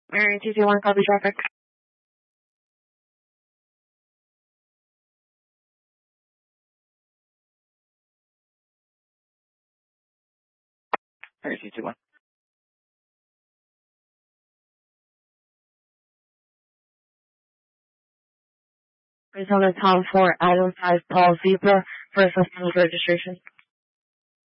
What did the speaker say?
Mary TC1, copy traffic. Mary TC1. Arizona Tom 4, Adam 5, Paul Zebra, first and registration.